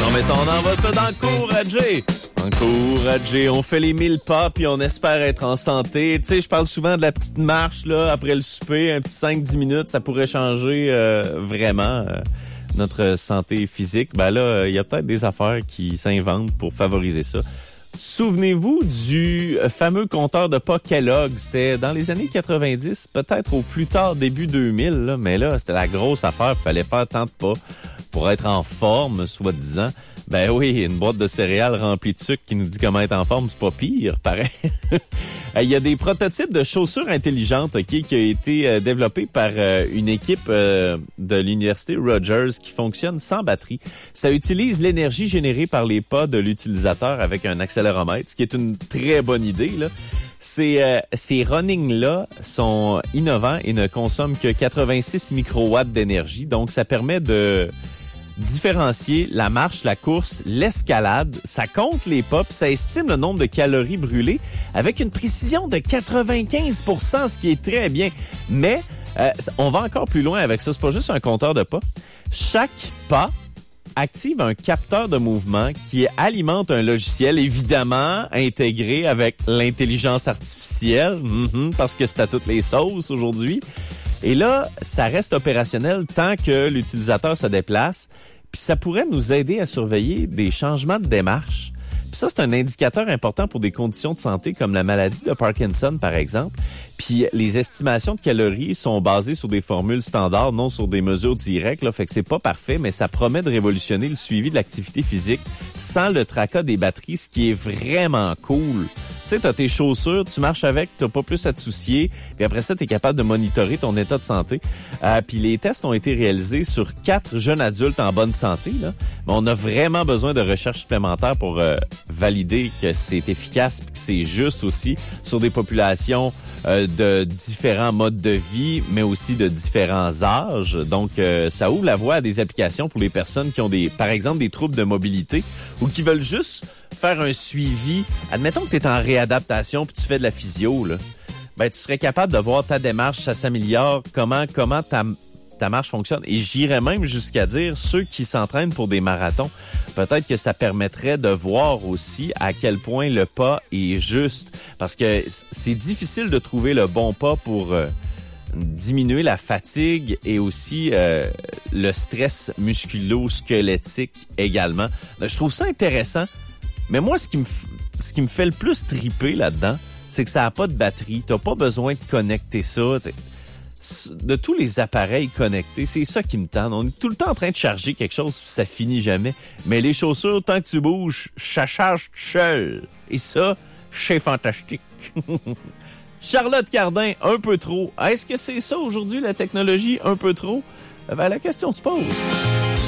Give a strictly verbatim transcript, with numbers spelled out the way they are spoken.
Non, mais ça, on envoie ça dans le cours à Jay. Encouragé, on fait les mille pas puis on espère être en santé. Tu sais, je parle souvent de la petite marche là après le souper, un petit cinq dix minutes, ça pourrait changer euh, vraiment euh, notre santé physique. Ben là, il y a peut-être des affaires qui s'inventent pour favoriser ça. Souvenez-vous du fameux compteur de pas Kellogg. C'était dans les années quatre-vingt-dix, peut-être au plus tard début deux mille, là, mais là, c'était la grosse affaire. Il fallait faire tant de pas pour être en forme, soi-disant. Ben oui, une boîte de céréales remplie de sucre qui nous dit comment être en forme, c'est pas pire, pareil. Il y a des prototypes de chaussures intelligentes, ok, qui ont été euh, développés par euh, une équipe euh, de l'université Rogers qui fonctionne sans batterie. Ça utilise l'énergie générée par les pas de l'utilisateur avec un accéléromètre, ce qui est une très bonne idée, là. Ces, euh, ces running-là sont innovants et ne consomment que quatre-vingt-six microwatts d'énergie, donc ça permet de différencier la marche, la course, l'escalade. Ça compte les pas, puis ça estime le nombre de calories brûlées avec une précision de quatre-vingt-quinze pour cent, ce qui est très bien. Mais euh, on va encore plus loin avec ça. C'est pas juste un compteur de pas. Chaque pas active un capteur de mouvement qui alimente un logiciel, évidemment, intégré avec l'intelligence artificielle, mm-hmm, parce que c'est à toutes les sauces aujourd'hui. Et là, ça reste opérationnel tant que l'utilisateur se déplace. Puis ça pourrait nous aider à surveiller des changements de démarche. Puis ça, c'est un indicateur important pour des conditions de santé comme la maladie de Parkinson, par exemple. Puis les estimations de calories sont basées sur des formules standards, non sur des mesures directes. Là, fait que c'est pas parfait, mais ça promet de révolutionner le suivi de l'activité physique sans le tracas des batteries, ce qui est vraiment cool. Tu sais, t'as tes chaussures, tu marches avec, t'as pas plus à te soucier. Puis après ça, t'es capable de monitorer ton état de santé. Euh, puis les tests ont été réalisés sur quatre jeunes adultes en bonne santé, là. Mais on a vraiment besoin de recherches supplémentaires pour euh, valider que c'est efficace et que c'est juste aussi sur des populations euh, de différents modes de vie, mais aussi de différents âges. Donc, euh, ça ouvre la voie à des applications pour les personnes qui ont des, par exemple, des troubles de mobilité ou qui veulent juste faire un suivi. Admettons que tu es en réadaptation puis tu fais de la physio, là. Ben, tu serais capable de voir ta démarche, ça s'améliore, comment comment ta, ta marche fonctionne. Et j'irais même jusqu'à dire, ceux qui s'entraînent pour des marathons, peut-être que ça permettrait de voir aussi à quel point le pas est juste. Parce que c'est difficile de trouver le bon pas pour euh, diminuer la fatigue et aussi euh, le stress musculo-squelettique également. Donc, je trouve ça intéressant. Mais moi, ce qui me f... ce qui me fait le plus triper là-dedans, c'est que ça n'a pas de batterie. T'as pas besoin de connecter ça. T'sais. De tous les appareils connectés, c'est ça qui me tente. On est tout le temps en train de charger quelque chose, ça finit jamais. Mais les chaussures, tant que tu bouges, ça charge tout seul. Et ça, c'est fantastique. Charlotte Cardin, un peu trop. Est-ce que c'est ça aujourd'hui, la technologie, un peu trop? Ben, la question se pose.